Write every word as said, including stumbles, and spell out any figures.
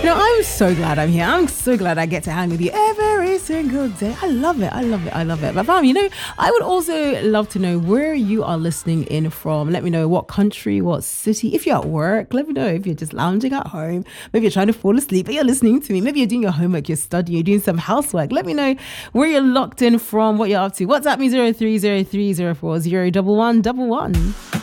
No, I'm so glad I'm here. I'm so glad I get to hang with you every single day. I love it. I love it. I love it. But fam, you know, I would also love to know where you are listening in from. Let me know what country, what city. If you're at work, let me know. If you're just lounging at home, maybe you're trying to fall asleep, but you're listening to me. Maybe you're doing your homework, you're studying, you're doing some housework. Let me know where you're locked in from, what you're up to. WhatsApp me zero three zero three zero four zero double one double one.